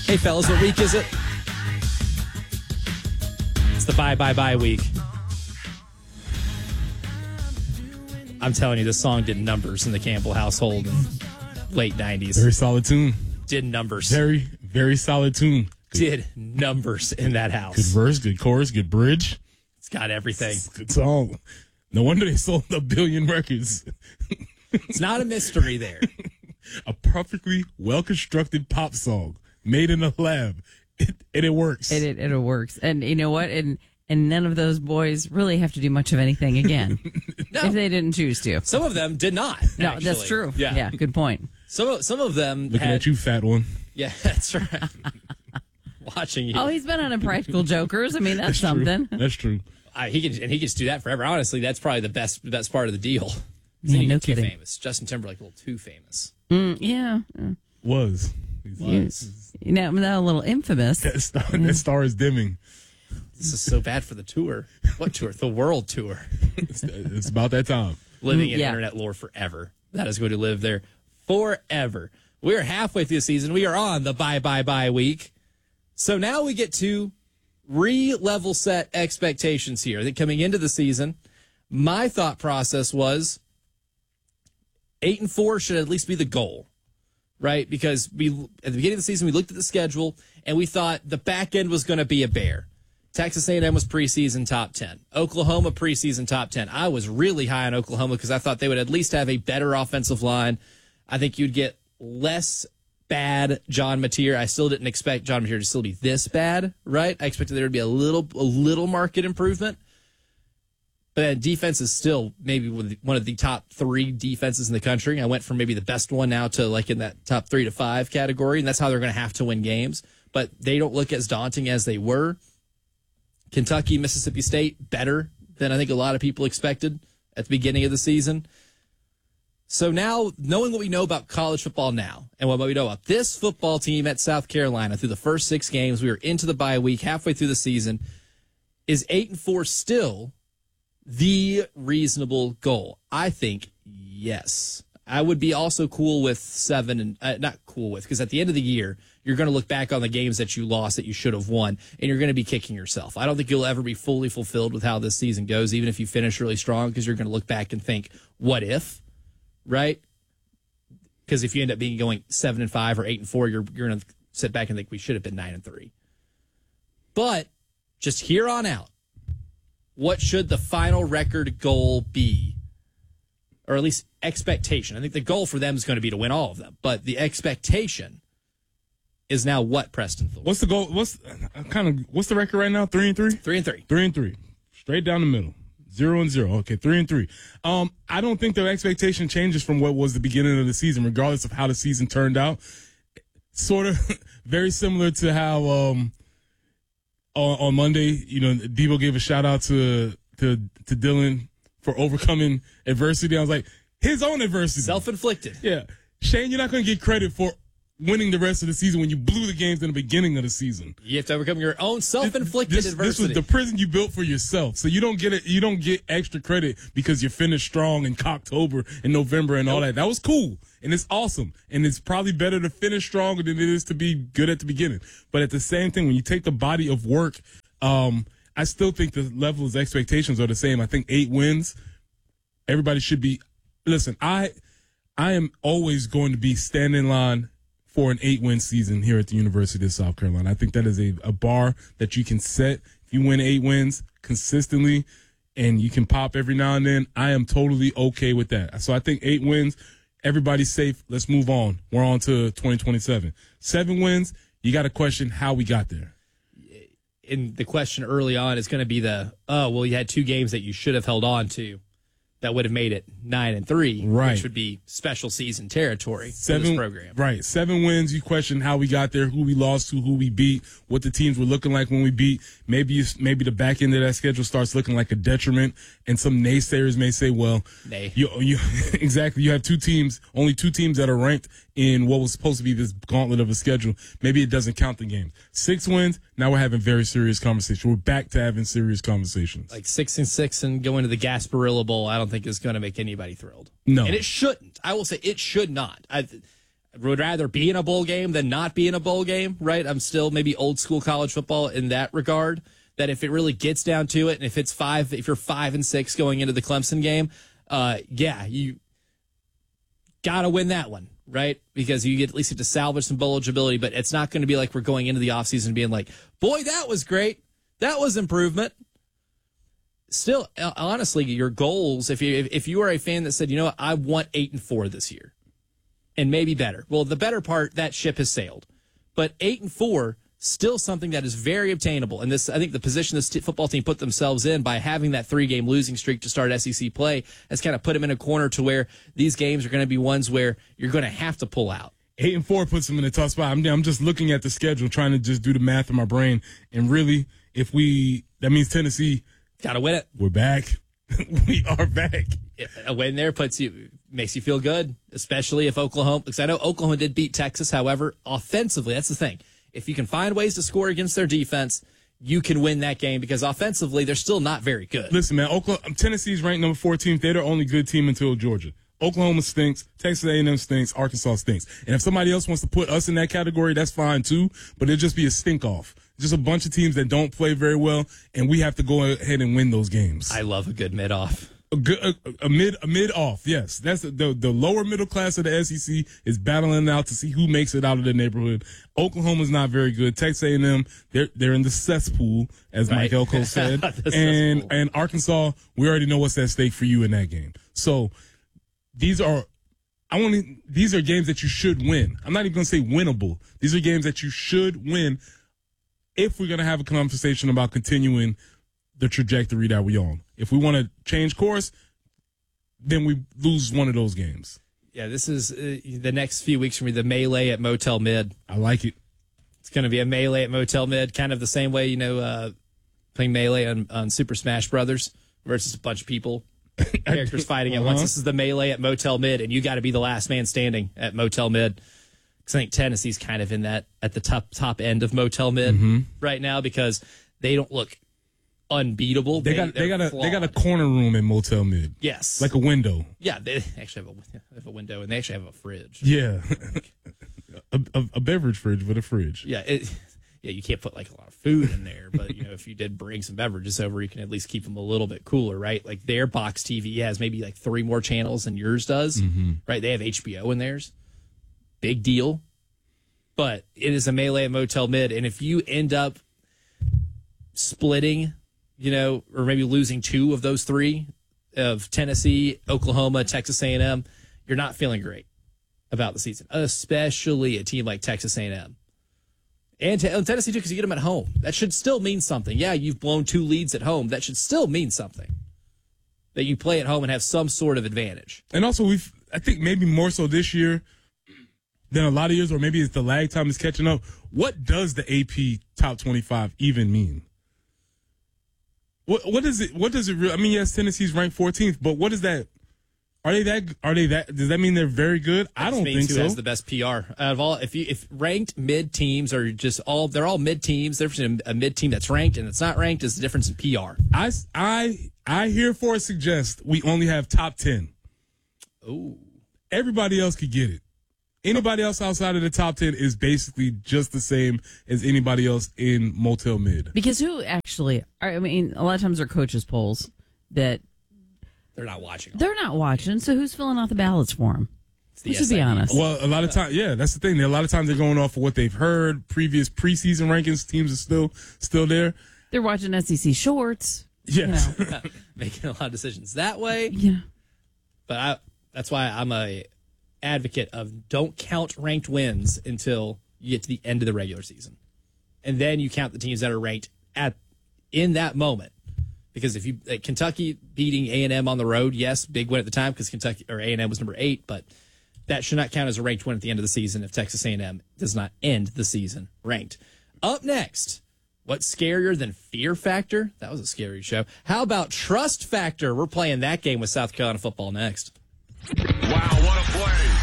Hey, fellas, what week is it? It's the bye week. I'm telling you, this song did numbers in the Campbell household in late 90s. Very solid tune. Did numbers. Very, very solid tune. Did numbers in that house. Good verse, good chorus, good bridge. It's got everything. Good song. No wonder they sold 1 billion records. It's not a mystery there. A perfectly well-constructed pop song made in a lab. It works. It works. And you know what? And none of those boys really have to do much of anything again No. if they didn't choose to. Some of them did not. No, actually. that's true. Yeah. Yeah, good point. Some of them Looking had, at you, fat one. Yeah, that's right. Watching you. Oh, he's been on Impractical Jokers. I mean, that's True. Something. That's true. He can just do that forever. Honestly, that's probably the best part of the deal. Yeah, He no got too kidding. famous. Justin Timberlake a little too famous. Yeah. Was. You know, now a little infamous. That star is dimming. This is so bad for the tour. What tour? The world tour. It's about that time. Living in Yeah. internet lore forever. That is going to live there forever. We are halfway through the season. We are on the bye week. So now we get to re-level set expectations here. I think coming into the season, my thought process was 8-4 should at least be the goal, right? Because at the beginning of the season, we looked at the schedule and we thought the back end was going to be a bear. Texas A&M was preseason top 10. Oklahoma preseason top 10. I was really high on Oklahoma because I thought they would at least have a better offensive line. I think you'd get less bad John Mateer. I still didn't expect John Mateer to still be this bad, right? I expected there would be a little market improvement. But then defense is still maybe one of the top 3 defenses in the country. I went from maybe the best one now to like in that top 3 to 5 category, and that's how they're going to have to win games. But they don't look as daunting as they were. Kentucky, Mississippi State, better than I think a lot of people expected at the beginning of the season. So now, knowing what we know about college football now and what we know about this football team at South Carolina through the first 6 games, we were into the bye week, halfway through the season, is 8-4 still the reasonable goal? I think yes. I would be also cool with 7 and not cool with, because at the end of the year, you're going to look back on the games that you lost that you should have won, and you're going to be kicking yourself. I don't think you'll ever be fully fulfilled with how this season goes, even if you finish really strong, because you're going to look back and think, what if, right? Because if you end up going 7-5 or 8-4, you're going to sit back and think we should have been 9-3. But just here on out, what should the final record goal be? Or at least expectation. I think the goal for them is going to be to win all of them. But the expectation is now what, Preston Thorpe? What's the goal? What's the record right now? 3-3? 3-3. 3-3. Straight down the middle. 0-0. Okay, 3-3. I don't think the expectation changes from what was the beginning of the season, regardless of how the season turned out. Sort of very similar to how on Monday, Debo gave a shout out to Dylan for overcoming adversity. I was like, his own adversity. Self-inflicted. Yeah. Shane, you're not going to get credit for winning the rest of the season when you blew the games in the beginning of the season. You have to overcome your own self-inflicted adversity. This was the prison you built for yourself. So you don't get it. You don't get extra credit because you finished strong in October and November and all that. That was cool. And it's awesome. And it's probably better to finish stronger than it is to be good at the beginning. But at the same thing, when you take the body of work, I still think the level of expectations are the same. I think 8 wins. Everybody should be. Listen, I am always going to be standing in line for an 8-win season here at the University of South Carolina. I think that is a bar that you can set. If you win 8 wins consistently and you can pop every now and then, I am totally okay with that. So I think 8 wins, everybody's safe. Let's move on. We're on to 2027. 7 wins, you got to question how we got there. And the question early on is going to be you had 2 games that you should have held on to that would have made it 9-3, right, which would be special season territory for this program. Right. 7 wins, you question how we got there, who we lost to, who we beat, what the teams were looking like when we beat. Maybe the back end of that schedule starts looking like a detriment, and some naysayers may say, well, you exactly, you have 2 teams, only 2 teams that are ranked in what was supposed to be this gauntlet of a schedule. Maybe it doesn't count the game. 6 wins, now we're having very serious conversation. We're back to having serious conversations. Like 6-6 and going to the Gasparilla Bowl, I don't think is going to make anybody thrilled. No. And it shouldn't. I will say it should not. would rather be in a bowl game than not be in a bowl game, right? I'm still maybe old school college football in that regard, that if it really gets down to it, and if you're 5-6 going into the Clemson game, you got to win that one, right? Because you at least get to salvage some bowl eligibility, but it's not going to be like we're going into the offseason being like, boy, that was great. That was improvement. Still, honestly, your goals, if you are a fan that said, you know what, I want 8-4 this year and maybe better. Well, the better part, that ship has sailed. But 8-4, still something that is very obtainable. And this, I think the position this football team put themselves in by having that 3-game losing streak to start SEC play has kind of put them in a corner to where these games are going to be ones where you're going to have to pull out. 8-4 puts them in a tough spot. I'm just looking at the schedule, trying to just do the math in my brain. And really, that means Tennessee. Got to win it. We're back. We are back. A win there makes you feel good, especially if Oklahoma, because I know Oklahoma did beat Texas. However, offensively, that's the thing. If you can find ways to score against their defense, you can win that game because offensively, they're still not very good. Listen, man, Tennessee's ranked number 14th. They're the only good team until Georgia. Oklahoma stinks. Texas A&M stinks. Arkansas stinks. And if somebody else wants to put us in that category, that's fine too. But it'll just be a stink off. Just a bunch of teams that don't play very well, and we have to go ahead and win those games. I love a good mid-off. A mid-off, yes. That's the lower middle class of the SEC is battling out to see who makes it out of the neighborhood. Oklahoma's not very good. Texas A&M, they're in the cesspool, as right. Mike Elko said. and Arkansas, we already know what's at stake for you in that game. So these are games that you should win. I'm not even going to say winnable. These are games that you should win if we're going to have a conversation about continuing the trajectory that we're on. If we want to change course, then we lose one of those games. Yeah, this is the next few weeks for me, the melee at Motel Mid. I like it. It's going to be a melee at Motel Mid, kind of the same way, playing melee on Super Smash Brothers versus a bunch of people, characters fighting at once. This is the melee at Motel Mid, and you got to be the last man standing at Motel Mid. Because I think Tennessee's kind of in that at the top end of Motel Mid right now because they don't look unbeatable. They got a corner room in Motel Mid. Yes, like a window. Yeah, they actually have a window and they actually have a fridge. Yeah, a beverage fridge with a fridge. Yeah, you can't put like a lot of food in there, but if you did bring some beverages over, you can at least keep them a little bit cooler, right? Like their box TV has maybe like 3 more channels than yours does, right? They have HBO in theirs. Big deal, but it is a melee at Motel Mid, and if you end up splitting, or maybe losing 2 of those 3 of Tennessee, Oklahoma, Texas A&M, you're not feeling great about the season, especially a team like Texas A&M and Tennessee too, because you get them at home. That should still mean something. Yeah, you've blown 2 leads at home. That should still mean something that you play at home and have some sort of advantage. And also, I think maybe more so this year than a lot of years, or maybe it's the lag time is catching up. What does the AP top 25 even mean? What is it? What does it really? I mean, yes, Tennessee's ranked 14th, but what is that? Are they that? Does that mean they're very good? I don't think so. Who has the best PR out of all? If ranked mid teams are just they're all mid teams. There's a mid team that's ranked and it's not ranked is the difference in PR. I herefore suggest we only have top 10. Ooh, everybody else could get it. Anybody else outside of the top 10 is basically just the same as anybody else in Motel Mid. Because a lot of times they're coaches' polls that they're not watching. They're not watching, so who's filling out the ballots for them? Let's just be honest. Well, a lot of times, yeah, that's the thing. A lot of times they're going off of what they've heard. Previous preseason rankings, teams are still there. They're watching SEC shorts. Yes. Making a lot of decisions that way. Yeah. But that's why I'm a advocate of don't count ranked wins until you get to the end of the regular season, and then you count the teams that are ranked in that moment. Because if you Kentucky beating A&M on the road, yes, big win at the time because Kentucky or A&M was number 8, but that should not count as a ranked win at the end of the season if Texas A&M does not end the season ranked. Up next, what's scarier than Fear Factor? That was a scary show. How about Trust Factor? We're playing that game with South Carolina football next. Wow, what a play.